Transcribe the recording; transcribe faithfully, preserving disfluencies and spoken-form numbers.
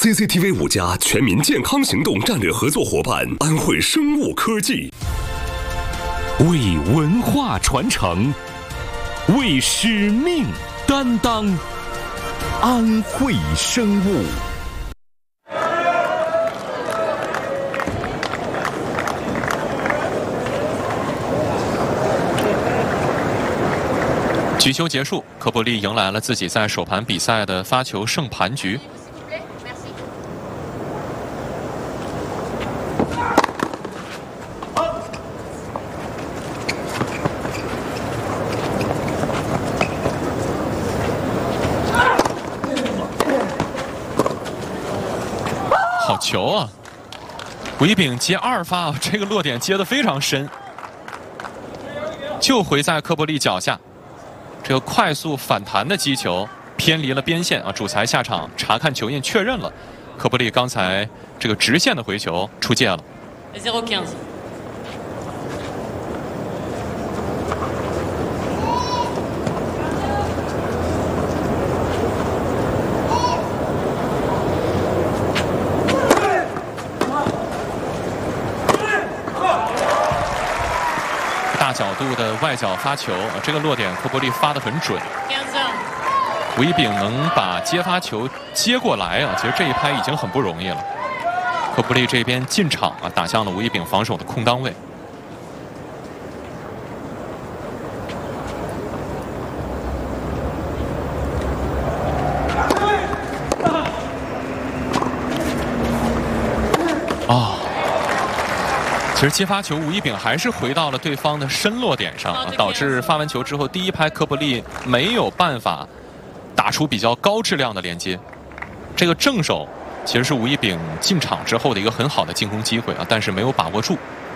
C C T V 五加全民健康行动战略合作伙伴安慧生物科技， 为文化传承，为使命担当，安慧生物。 局球结束，科波利迎来了自己在首盘比赛的发球胜盘局。好球啊！吴一丙接二发，这个落点接得非常深，就回在科波利脚下。这个快速反弹的击球偏离了边线啊！主裁下场查看球印，确认了科波利刚才这个直线的回球出界了。大角度的外角发球，这个落点科波利发得很准。吴一丙能把接发球接过来啊，其实这一拍已经很不容易了。科波利这边进场啊，打向了吴一丙防守的空当位。哦。其实接发球，吴一丙还是回到了对方的深落点上啊，导致发完球之后，第一拍科波利没有办法打出比较高质量的连接。这个正手其实是吴一丙进场之后的一个很好的进攻机会啊，但是没有把握住。